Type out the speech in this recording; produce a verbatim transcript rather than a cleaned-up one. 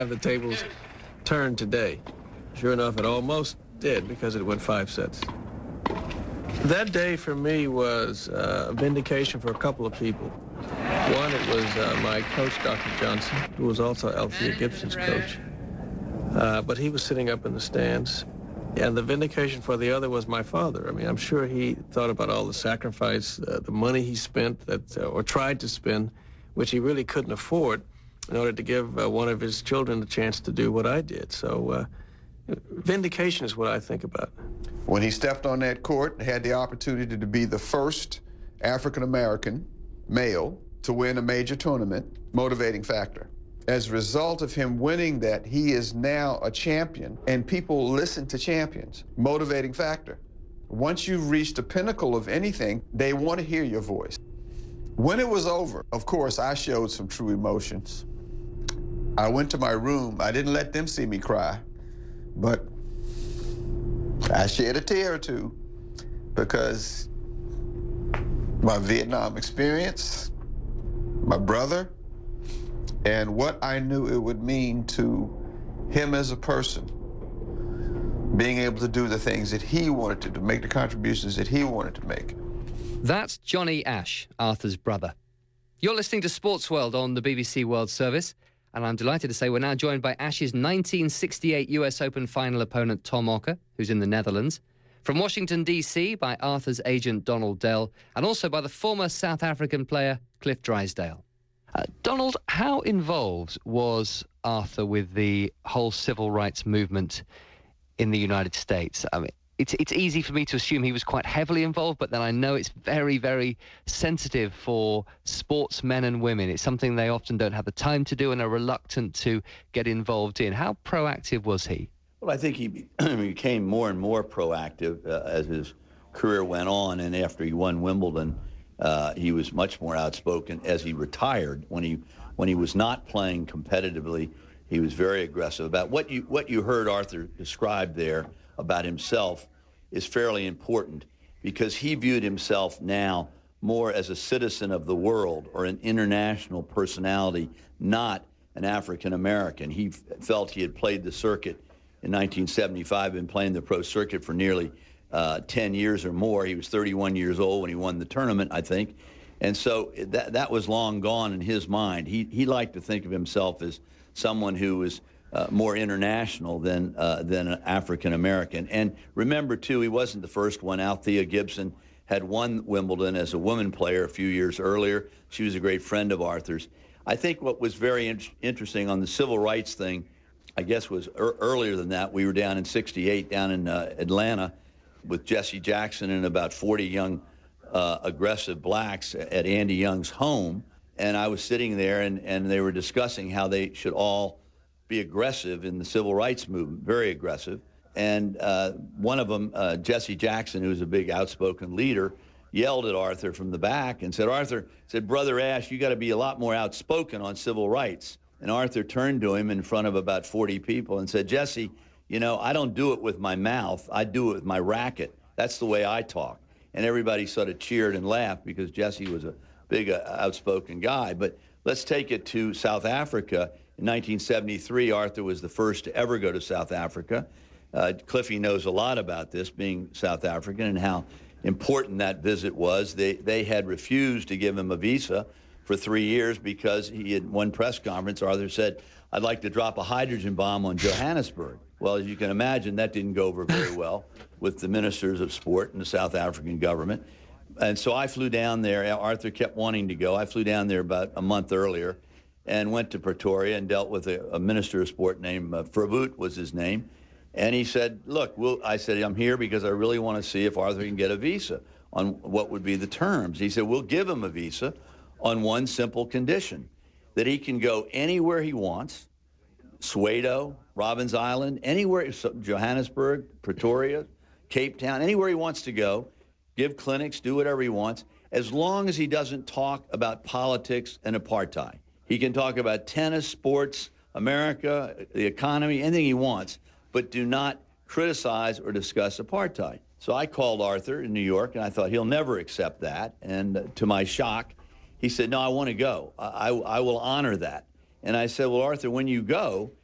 the tables turned today. Sure enough, it almost did because it went five sets. That day for me was uh, a vindication for a couple of people. One, it was uh, my coach, Doctor Johnson, who was also Althea Gibson's coach. Uh, but he was sitting up in the stands. And the vindication for the other was my father. I mean, I'm sure he thought about all the sacrifice, uh, the money he spent, that, uh, or tried to spend, which he really couldn't afford, in order to give uh, one of his children the chance to do what I did. So uh, vindication is what I think about. When he stepped on that court, had the opportunity to be the first African-American male to win a major tournament, motivating factor. As a result of him winning that, he is now a champion, and people listen to champions. Motivating factor. Once you've reached the pinnacle of anything, they want to hear your voice. When it was over, of course, I showed some true emotions. I went to my room. I didn't let them see me cry, but I shed a tear or two because my Vietnam experience, my brother, and what I knew it would mean to him as a person, being able to do the things that he wanted to do, make the contributions that he wanted to make. That's Johnny Ash, Arthur's brother. You're listening to Sports World on the B B C World Service, and I'm delighted to say we're now joined by Ash's nineteen sixty-eight U S Open final opponent, Tom Okker, who's in the Netherlands, from Washington, D C by Arthur's agent, Donald Dell, and also by the former South African player, Cliff Drysdale. Uh, Donald, how involved was Arthur with the whole civil rights movement in the United States? I mean, it's it's easy for me to assume he was quite heavily involved, but then I know it's very, very sensitive for sportsmen and women. It's something they often don't have the time to do and are reluctant to get involved in. How proactive was he? Well, I think he be- became more and more proactive uh, as his career went on, and after he won Wimbledon, Uh, he was much more outspoken as he retired. When he when he was not playing competitively, he was very aggressive. About what you what you heard Arthur describe there about himself is fairly important, because he viewed himself now more as a citizen of the world or an international personality, not an African American. He f- felt he had played the circuit in nineteen seventy-five, been playing the pro circuit for nearly Uh, ten years or more. He was thirty-one years old when he won the tournament, I think. And so that that was long gone in his mind. He he liked to think of himself as someone who was uh, more international than uh, than an African American. And remember, too, he wasn't the first one. Althea Gibson had won Wimbledon as a woman player a few years earlier. She was a great friend of Arthur's. I think what was very in- interesting on the civil rights thing, I guess, was er- earlier than that. We were down in sixty-eight, down in uh, Atlanta, with Jesse Jackson and about forty young uh, aggressive blacks at Andy Young's home. And I was sitting there, and, and they were discussing how they should all be aggressive in the civil rights movement, very aggressive. And uh, one of them, uh, Jesse Jackson, who's a big outspoken leader, yelled at Arthur from the back and said, Arthur, said, Brother Ash, you got to be a lot more outspoken on civil rights. And Arthur turned to him in front of about forty people and said, Jesse, you know, I don't do it with my mouth. I do it with my racket. That's the way I talk. And everybody sort of cheered and laughed because Jesse was a big, uh, outspoken guy. But let's take it to South Africa. In nineteen seventy-three, Arthur was the first to ever go to South Africa. Uh, Cliffy knows a lot about this, being South African, and how important that visit was. They, they had refused to give him a visa for three years because he had one press conference. Arthur said, I'd like to drop a hydrogen bomb on Johannesburg. Well, as you can imagine, that didn't go over very well with the ministers of sport and the South African government. And so I flew down there. Arthur kept wanting to go. I flew down there about a month earlier and went to Pretoria and dealt with a, a minister of sport named uh, Verwoerd was his name. And he said, look, we'll, I said, I'm here because I really want to see if Arthur can get a visa on what would be the terms. He said, we'll give him a visa on one simple condition, that he can go anywhere he wants, Soweto, Robbins Island, anywhere, Johannesburg, Pretoria, Cape Town, anywhere he wants to go, give clinics, do whatever he wants, as long as he doesn't talk about politics and apartheid. He can talk about tennis, sports, America, the economy, anything he wants, but do not criticize or discuss apartheid. So I called Arthur in New York, and I thought he'll never accept that. And uh, to my shock, he said, no, I want to go. I, I, I will honor that. And I said, well, Arthur, when you go,